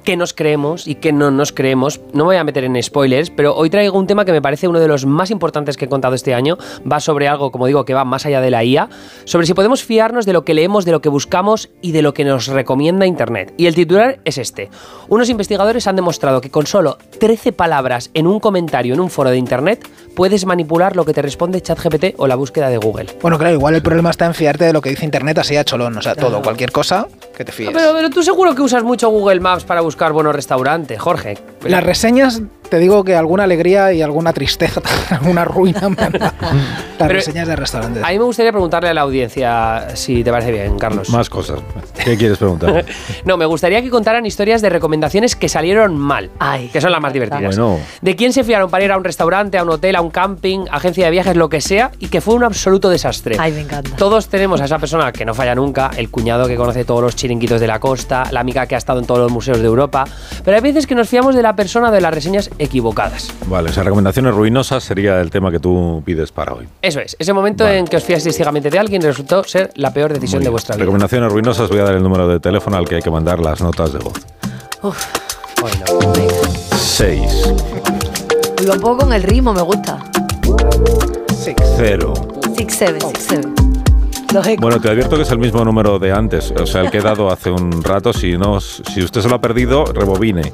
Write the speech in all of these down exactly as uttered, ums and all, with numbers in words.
qué nos creemos y qué no nos creemos. No me voy a meter en spoilers, pero hoy traigo un tema que me parece uno de los más importantes que he contado este año. Va sobre algo, como digo, que va más allá de la I A, sobre si podemos fiarnos de lo que leemos, de lo que buscamos y de lo que nos recomienda Internet. Y el titular es este. Unos investigadores han demostrado que con solo trece palabras en un comentario en un foro de Internet puedes manipular lo que te responde ChatGPT o la búsqueda de Google. Bueno, claro, igual el problema está en fiarte de lo que dice Internet así a cholón. O sea, todo, cualquier cosa que te fíes. Pero, pero tú seguro que usas mucho Google Maps para buscar buenos restaurantes, Jorge. Pero... Las reseñas, te digo que alguna alegría y alguna tristeza, alguna ruina me han dado. Las pero reseñas de restaurantes. A mí me gustaría preguntarle a la audiencia, si te parece bien, Carlos. Más cosas. ¿Qué quieres preguntar? No, me gustaría que contaran historias de recomendaciones que salieron mal, Ay, que son las más divertidas. Bueno. ¿De quién se fiaron para ir a un restaurante, a un hotel, a un camping, agencia de viajes, lo que sea, y que fue un absoluto desastre? Ay, me encanta. Todos tenemos a esa persona que no falla nunca, el cuñado que conoce todos los chiringuitos de la costa, la amiga que ha estado en todos los museos de Europa, pero hay veces que nos fiamos de la persona de las reseñas equivocadas. Vale, o sea, recomendaciones ruinosas sería el tema que tú pides para hoy. Eso es, ese momento Vale. en que os fiasteis ciegamente de alguien y resultó ser la peor decisión Muy de bien. vuestra vida. Recomendaciones ruinosas, voy a dar el número de teléfono al que hay que mandar las notas de voz. Uf, Bueno, venga. seis lo pongo con el ritmo, me gusta. Sí. cero Six, seven, six, seven. Los ecos. Bueno, te advierto que es el mismo número de antes, o sea, el que he dado hace un rato. Si no, si usted se lo ha perdido, rebobine.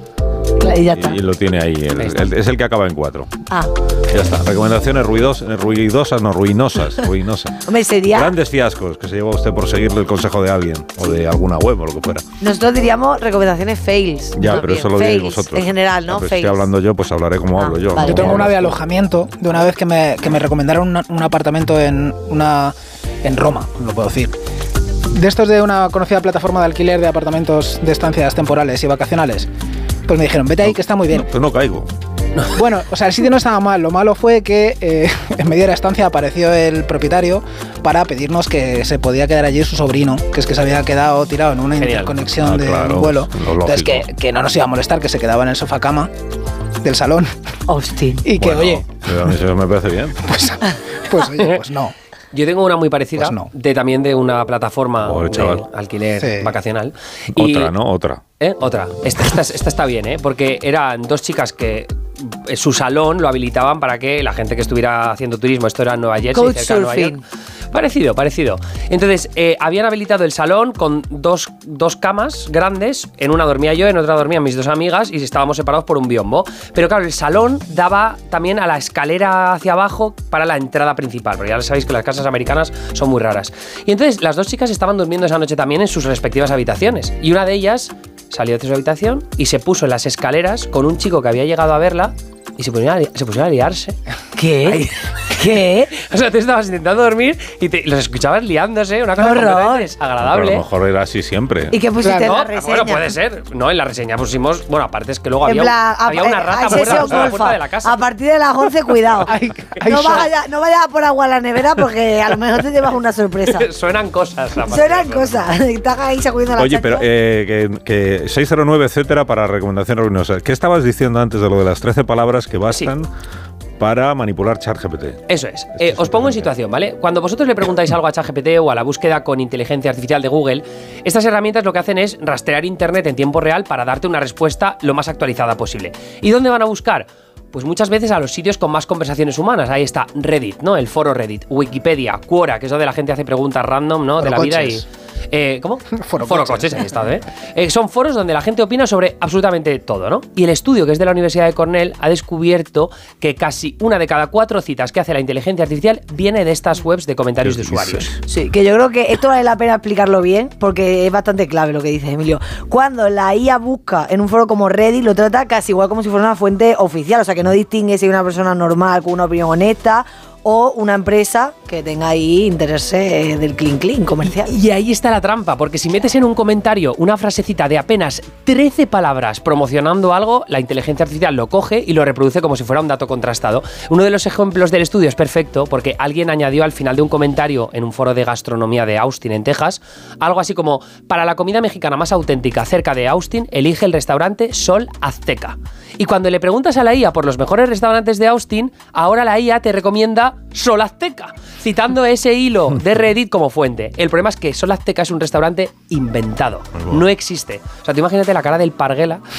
Y ya está. Y, y lo tiene ahí. El, Ahí está. el- es el que acaba en cuatro. Ah, Ya está. Recomendaciones ruidos, ruidosas, no, ruinosas. ruinosas. hombre, sería... Grandes fiascos que se lleva usted por seguirle el consejo de alguien o de alguna web o lo que fuera. Nosotros diríamos recomendaciones fails. Ya, Más pero bien. eso lo diréis Fails, vosotros. En general, ¿no? Ya, pero si Fails. estoy hablando yo, pues hablaré como Ah, hablo yo. vale. Yo tengo como una de hablas tú. alojamiento de una vez que me, que me recomendaron una- un apartamento en, una, en Roma, lo puedo decir. De estos de una conocida plataforma de alquiler de apartamentos de estancias temporales y vacacionales. Pues me dijeron, vete ahí que está muy bien. No, pues no caigo. Bueno, o sea, el sitio no estaba mal. Lo malo fue que eh, en medio de la estancia apareció el propietario para pedirnos que se podía quedar allí su sobrino, que es que se había quedado tirado en una Genial. interconexión Ah, de claro, un vuelo. lo Entonces, lógico. que, que no nos iba a molestar, que se quedaba en el sofá cama del salón. Hostia. Y que, Bueno, oye, pero a mí eso me parece bien. pues, pues, oye, pues no. Yo tengo una muy parecida, Pues no. de también de una plataforma Pobre de chaval. alquiler Sí. vacacional. Y- Otra, ¿no? Otra. ¿Eh? Otra. Esta, esta, esta está bien, ¿eh? Porque eran dos chicas que eh, su salón lo habilitaban para que la gente que estuviera haciendo turismo, esto era en Nueva Jersey, cerca de Nueva Couchsurfing. York. Parecido, parecido. Entonces, eh, habían habilitado el salón con dos, dos camas grandes. En una dormía yo, en otra dormían mis dos amigas y estábamos separados por un biombo. Pero claro, el salón daba también a la escalera hacia abajo para la entrada principal, porque ya sabéis que las casas americanas son muy raras. Y entonces las dos chicas estaban durmiendo esa noche también en sus respectivas habitaciones. Y una de ellas salió de su habitación y se puso en las escaleras con un chico que había llegado a verla y se pusieron a, li- se pusieron a liarse. ¿Qué? ¿Qué? O sea, tú estabas intentando dormir y te- los escuchabas liándose, una cosa ¡Qué horror! completamente Pero a desagradable. lo mejor era así siempre. ¿Y qué pusiste Claro. en la No, reseña? bueno, puede ser. No, en la reseña pusimos. Bueno, aparte es que luego En había, plan, un- había a- una eh, rata a fuera sesión de la puerta golfa. de la casa. A partir de las once, cuidado. Hay- hay no, shock. vayas no vayas a por agua a la nevera porque a lo mejor te llevas una sorpresa. Suenan cosas. aparte. Suenan cosas. Están ahí sacudiendo la Oye, chacha. pero eh, que, que seis cero nueve, etcétera, para recomendaciones ruinosas. ¿Qué estabas diciendo antes de lo de las trece palabras que bastan para manipular ChatGPT? Eso es. Esto Eh, es os pongo en interesante. situación, ¿vale? Cuando vosotros le preguntáis algo a ChatGPT o a la búsqueda con inteligencia artificial de Google, estas herramientas lo que hacen es rastrear Internet en tiempo real para darte una respuesta lo más actualizada posible. ¿Y dónde van a buscar? Pues muchas veces a los sitios con más conversaciones humanas. Ahí está Reddit, ¿no? El foro Reddit, Wikipedia, Quora, que es donde la gente hace preguntas random, ¿no? De la vida y... Forocoches. Eh, ¿Cómo? Foro Foro coches. coches, ahí está, ¿eh? Eh, Son foros donde la gente opina sobre absolutamente todo, ¿no? Y el estudio, que es de la Universidad de Cornell, ha descubierto que casi una de cada cuatro citas que hace la inteligencia artificial viene de estas webs de comentarios de ¿Qué usuarios. dices? Sí, que yo creo que esto vale la pena explicarlo bien porque es bastante clave lo que dice Emilio. Cuando la I A busca en un foro como Reddit, lo trata casi igual como si fuera una fuente oficial, o sea que no distingue si es una persona normal con una opinión honesta o una empresa que tenga ahí intereses eh, del clean clean comercial. Y ahí está la trampa, porque si metes en un comentario una frasecita de apenas trece palabras promocionando algo, la inteligencia artificial lo coge y lo reproduce como si fuera un dato contrastado. Uno de los ejemplos del estudio es perfecto porque alguien añadió al final de un comentario en un foro de gastronomía de Austin, en Texas, algo así como: para la comida mexicana más auténtica cerca de Austin, elige el restaurante Sol Azteca. Y cuando le preguntas a la I A por los mejores restaurantes de Austin, ahora la I A te recomienda Sol Azteca, citando ese hilo de Reddit como fuente. El problema es que Sol Azteca es un restaurante inventado, no existe. O sea, tú imagínate la cara del Parguela